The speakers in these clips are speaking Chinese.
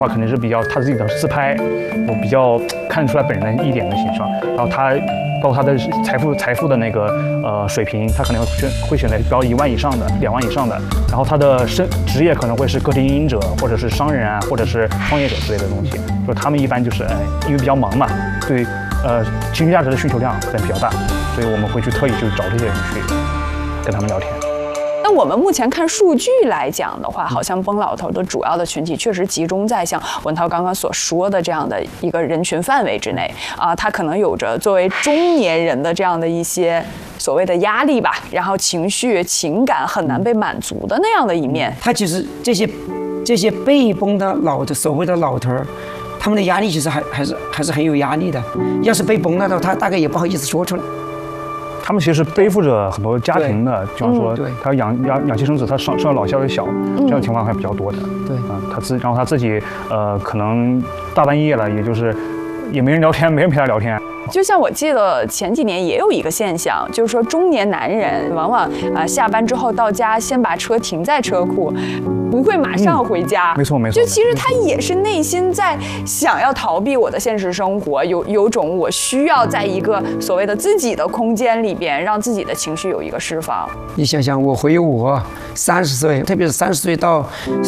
话肯定是比较他自己的自拍，我比较看得出来本人的一点的形象。然后他包括他的财富的那个水平，他可能会选择标1万以上的、2万以上的。然后他的职业可能会是个体经营者，或者是商人啊，或者是创业者之类的东西。就他们一般就是因为比较忙嘛，对情绪价值的需求量可能比较大，所以我们会去特意去找这些人去跟他们聊天。 那我们目前看数据来讲的话，好像崩老头的主要的群体确实集中在像文涛刚刚所说的这样的一个人群范围之内啊，他可能有着作为中年人的这样的一些所谓的压力吧，然后情感很难被满足的那样的一面。 他其实这些被崩的所谓的老头儿，他们的压力其实还是很有压力的。要是被崩了的话，他大概也不好意思说出来。 他们其实背负着很多家庭的，就像说他要养妻生子，他生的老小也小，这样的情况还比较多的。 对然后他自己可能大半夜了，也就是也没人聊天，没人陪他聊天。 就像我记得前几年也有一个现象，就是说中年男人往往下班之后到家先把车停在车库，不会马上回家。 没错。 就其实他也是内心在想要逃避我的现实生活，有种我需要在一个所谓的自己的空间里边，让自己的情绪有一个释放。 你想想，我回忆我30岁，特别是30岁到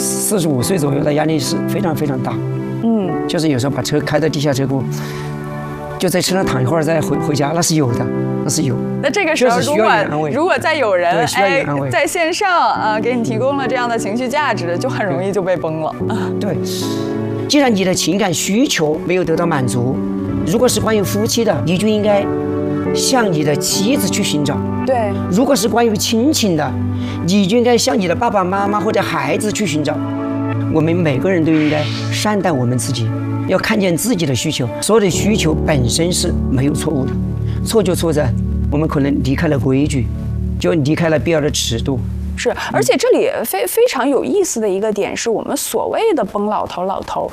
45岁左右的压力是非常非常大。就是有时候把车开到地下车库，就在车上躺一会儿再回家，那是有的，那是有。 那这个时候如果再有人在线上给你提供了这样的情绪价值，就很容易就被崩了。 对，既然你的情感需求没有得到满足，如果是关于夫妻的，你就应该向你的妻子去寻找。 对， 如果是关于亲情的，你就应该向你的爸爸妈妈或者孩子去寻找。我们每个人都应该善待我们自己，要看见自己的需求。所有的需求本身是没有错误的，错就错在我们可能离开了规矩，就离开了必要的尺度。 是，而且这里非常有意思的一个点是，我们所谓的崩老头，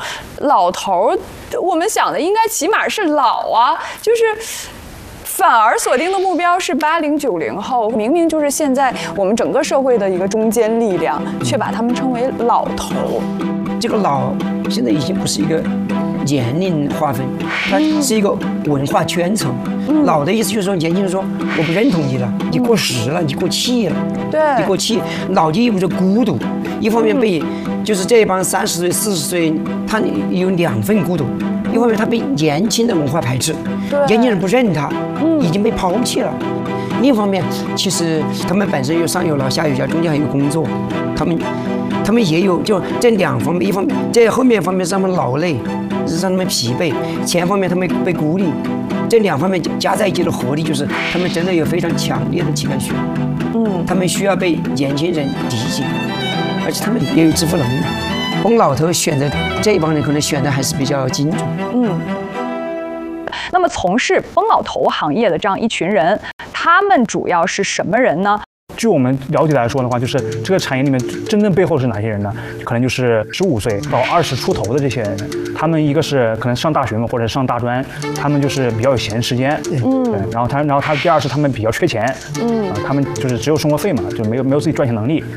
我们想的应该起码是老啊，就是反而锁定的目标是80、90后，明明就是现在我们整个社会的一个中坚力量，却把他们称为老头。 这个老现在已经不是一个年龄划分，它是一个文化圈层。老的意思就是说，年轻人说我不认同你了，你过时了，你过气了， 对， 你过气。老就意味着孤独，一方面被就是这帮30岁、40岁，他有2份孤独。一方面他被年轻的文化排斥，年轻人不认他，已经被抛弃了。另一方面，其实他们本身有上有老下有小，中间还有工作，他们也有，就这2方面，一方面这后面方面是他们劳累，是让他们疲惫；前方面他们被孤立，这2方面加在一起的活力，就是他们真的有非常强烈的情感需要。他们需要被年轻人理解，而且他们也有支付能力。崩老头选择这一帮人，可能选的还是比较精准。 那么从事崩老头行业的这样一群人，他们主要是什么人呢？ 据我们了解来说的话，就是这个产业里面真正背后是哪些人呢？可能就是15岁到20出头的这些人，他们一个是可能上大学嘛，或者上大专，他们就是比较有闲时间，对，然后他第二是他们比较缺钱，他们就是只有生活费嘛，就没有自己赚钱能力。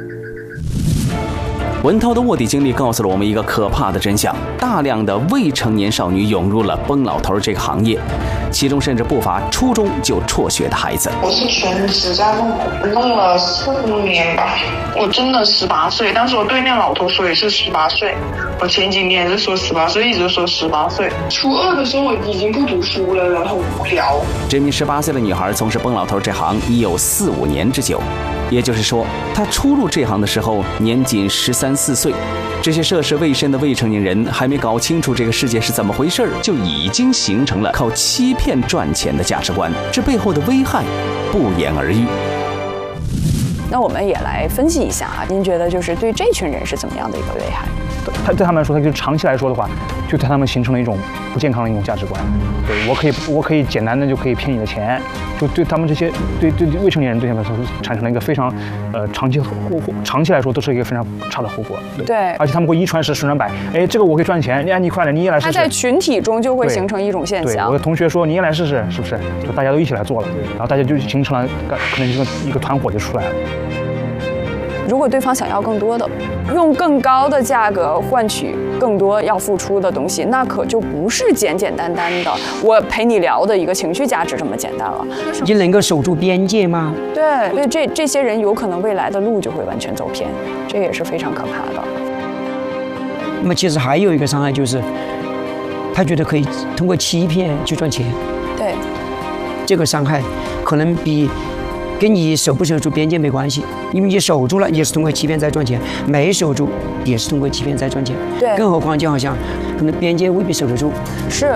文涛的卧底经历告诉了我们一个可怕的真相：大量的未成年少女涌入了崩老头这个行业，其中甚至不乏初中就辍学的孩子。 我是全职在弄了4年吧，我真的18岁，但是我对面老头说也是18岁。我前几年是说18岁，一直说18岁。初2的时候我已经不读书了，然后无聊。 这名18岁的女孩从事崩老头这行已有4、5年之久。也就是说，她初入这行的时候年仅13、14岁，这些涉世未深的未成年人还没搞清楚这个世界是怎么回事，就已经形成了靠欺骗赚钱的价值观，这背后的危害不言而喻。 那我们也来分析一下啊，您觉得就是对这群人是怎么样的一个危害？ 对他们来说，他就长期来说的话，就对他们形成了一种不健康的一种价值观。对，我可以简单的就可以骗你的钱，就对他们这些对未成年人对他们来说产生了一个非常长期来说都是一个非常差的后果。 对， 而且他们会一传十，十传百，这个我可以赚钱，你快来，你也来试试。 他在群体中就会形成一种现象。 对，我的同学说你也来试试，是不是？就大家都一起来做了，然后大家就形成了可能一个团伙就出来了。 如果对方想要更多的，用更高的价格换取更多要付出的东西，那可就不是简简单单的我陪你聊的一个情绪价值这么简单了。 你能够守住边界吗？ 对，所以这些人有可能未来的路就会完全走偏，这也是非常可怕的。 那么其实还有一个伤害就是，他觉得可以通过欺骗去赚钱。 对， 这个伤害可能比跟你守不守住边界没关系，因为你守住了，你也是通过欺骗在赚钱；没守住，也是通过欺骗在赚钱。 对， 更何况就好像可能边界未必守得住。 是。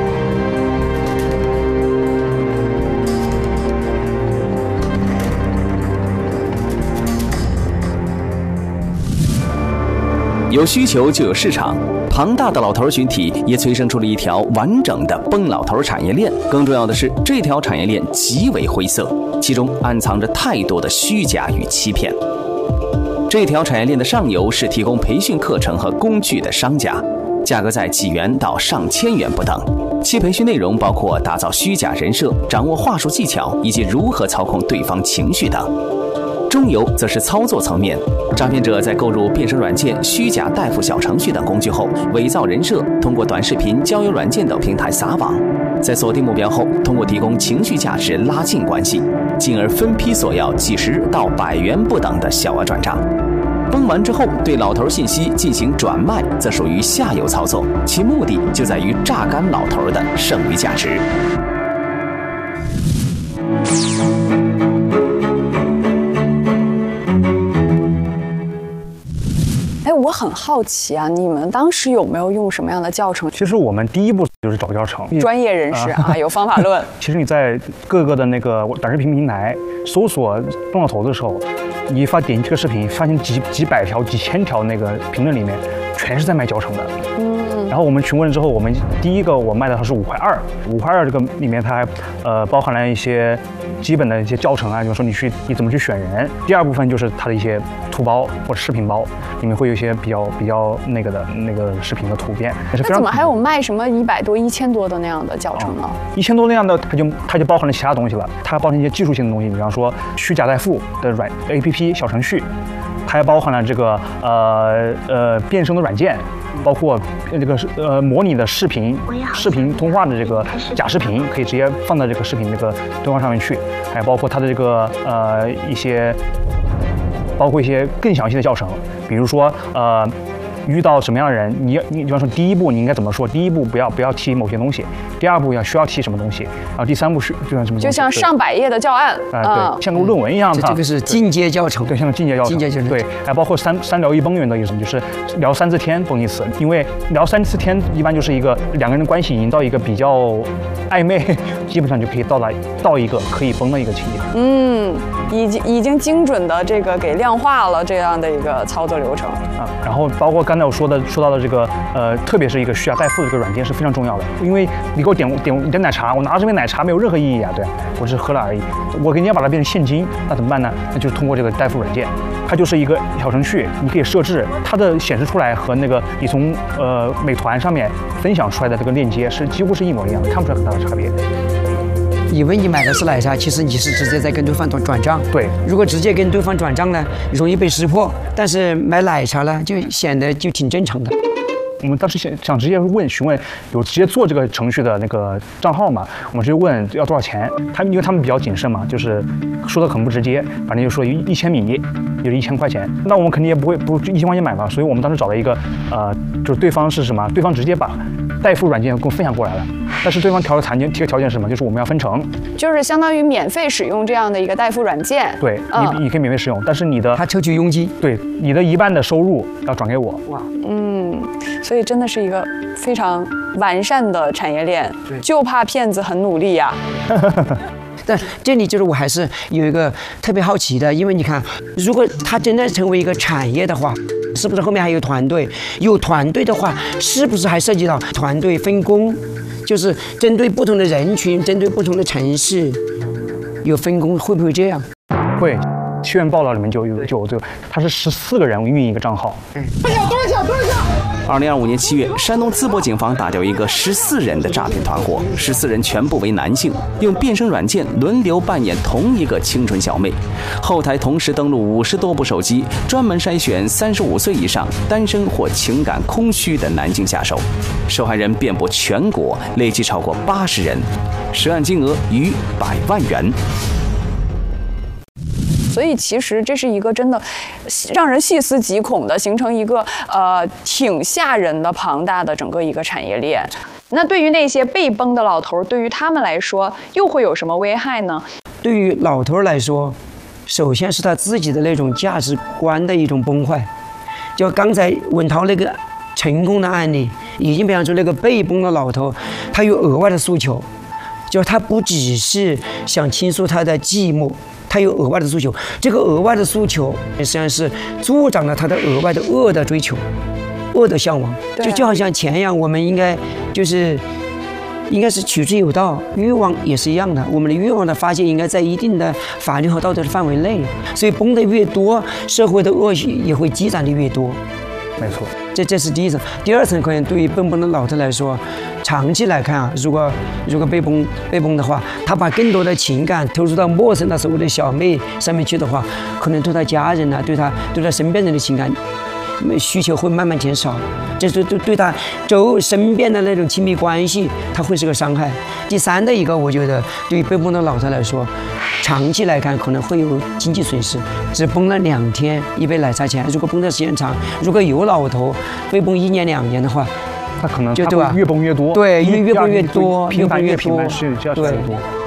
有需求就有市场，庞大的老头群体也催生出了一条完整的崩老头产业链。更重要的是，这条产业链极为灰色，其中暗藏着太多的虚假与欺骗。这条产业链的上游是提供培训课程和工具的商家，价格在几元到上千元不等。其培训内容包括打造虚假人设、掌握话术技巧以及如何操控对方情绪等。中游则是操作层面，诈骗者在购入变声软件、虚假代付小程序等工具后，伪造人设，通过短视频、交友软件等平台撒网，在锁定目标后，通过提供情绪价值拉近关系，进而分批索要几十到100元不等的小额转账。崩完之后，对老头信息进行转卖，则属于下游操作，其目的就在于榨干老头的剩余价值。 我很好奇啊，你们当时有没有用什么样的教程？ 其实我们第一步就是找教程， 专业人士啊，有方法论。 其实你在各个的那个短视频平台搜索崩老头的时候，你点击这个视频，发现几百条、几千条那个评论里面，全是在卖教程的。然后我们询问了之后，我们第一个我卖的是5.2块，5.2块这个里面它还包含了一些基本的一些教程啊，比如说你怎么去选人。第二部分就是它的一些图包或者视频包，里面会有一些比较那个视频的图片。 那怎么还有卖什么100多、1000多的那样的教程呢 ？1000多那样的，它就包含了其他东西了，它包含一些技术性的东西，比方说虚假代付的APP 小程序。它还包含了这个变声的软件，包括这个模拟的视频通话的这个假视频，可以直接放在这个视频这个对话上面去，还包括它的这个包括一些更详细的教程，比如说遇到什么样的人，你比方说第一步你应该怎么说？第一步不要提某些东西，第二步需要提什么东西，然后第三步是就像什么东西？ 就像上百页的教案对，像个论文一样的。 这个是进阶教程， 对，像个进阶教程。对，还包括三聊一崩圆的意思，就是聊3次天崩一次，因为聊3次天一般就是两个人的关系已经到一个比较暧昧，基本上就可以到一个可以崩的一个情节。 已经精准的这个给量化了这样的一个操作流程啊。然后包括刚才我说到的这个特别是一个虚假代付的这个软件是非常重要的，因为你给我点奶茶，我拿着这杯奶茶没有任何意义啊，对，我只是喝了而已。我给你要把它变成现金，那怎么办呢？那就是通过这个代付软件，它就是一个小程序，你可以设置它的显示出来和那个你从美团上面分享出来的这个链接是几乎是一模一样的，看不出来很大的差别。 以为你买的是奶茶，其实你是直接在跟对方转账。对，如果直接跟对方转账呢，容易被识破；但是买奶茶呢，就显得就挺正常的。 我们当时想直接询问有直接做这个程序的那个账号嘛，我们直接问要多少钱，因为他们比较谨慎嘛，就是说的很不直接，反正就说1000米，也是1000块钱，那我们肯定也不1000块钱买嘛，所以我们当时找了一个就是对方是什么，对方直接把代付软件给我分享过来了，但是对方提个条件是什么，就是我们要分成， 就是相当于免费使用这样的一个代付软件。 对，你可以免费使用，但是他抽取佣金， 对，你的一半的收入要转给我。哇， 所以真的是一个非常完善的产业链，就怕骗子很努力呀。 但这里就是我还是有一个特别好奇的，因为你看，如果它真的成为一个产业的话，是不是后面还有团队？有团队的话，是不是还涉及到团队分工？就是针对不同的人群，针对不同的城市，有分工，会不会这样？ 会。新闻报道里面就有这个，他是14个人运营一个账号。 等一下。 2025年7月，山东淄博警方打掉一个14人的诈骗团伙，14人全部为男性，用变声软件轮流扮演同一个清纯小妹，后台同时登录50多部手机，专门筛选35岁以上、单身或情感空虚的男性下手。受害人遍布全国，累计超过80人，涉案金额逾100万元。 所以其实这是一个真的让人细思极恐的，形成一个挺吓人的庞大的整个一个产业链。那对于那些被崩的老头，对于他们来说又会有什么危害呢？ 对于老头来说，首先是他自己的那种价值观的一种崩坏。就刚才文涛那个成功的案例，已经表现出那个被崩的老头，他有额外的诉求，就他不只是想倾诉他的寂寞。他有额外的诉求，这个额外的诉求实际上是助长了他的额外的恶的追求、恶的向往。就好像钱一样，我们应该是取之有道，欲望也是一样的。我们的欲望的发泄应该在一定的法律和道德的范围内，所以崩得越多，社会的恶也会积攒的越多。 没错， 这是第一层。第二层可能对于崩的老头来说，长期来看啊，如果被崩的话，他把更多的情感投入到陌生的所谓的小妹上面去的话，可能对他家人啊，对他身边人的情感需求会慢慢减少，这是对他身边的那种亲密关系，它会是个伤害。第三的一个，我觉得对于被崩的老头来说，长期来看可能会有经济损失。只崩了2天一杯奶茶钱，如果崩的时间长，如果有老头被崩1年2年的话， 他可能他会越崩越多， 对，越崩越多， 频繁是这样越多。